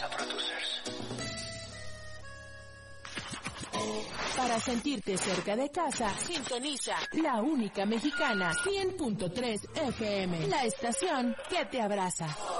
Mexa Producers. Para sentirte cerca de casa, sintoniza La Única Mexicana 100.3 FM, la estación que te abraza.